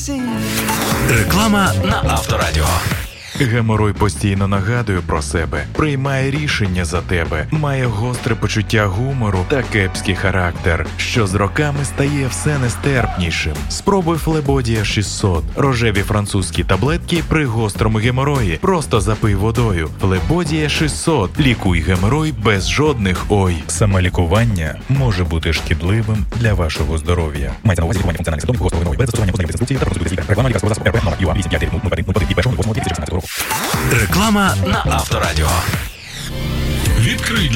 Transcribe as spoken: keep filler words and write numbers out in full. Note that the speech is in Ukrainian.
Реклама на Авторадіо. Геморой постійно нагадує про себе, приймає рішення за тебе, має гостре почуття гумору та кепський характер, що з роками стає все нестерпнішим. Спробуй Флебодія шістсот. Рожеві французькі таблетки при гострому геморої. Просто запий водою. Флебодія шістсот. Лікуй геморой без жодних ой. Самолікування може бути шкідливим для вашого здоров'я. Мається на увазі лікування функціональних симптомів гострого геморою без застосування позначних інструкцій та процедури лікаря. Реклама лікарського засобу РП номер ю а вісім п'ять нуль нуль один нуль один від першого лютого дві тисячі шістнадцятого року. Реклама на Авторадіо. Відкрий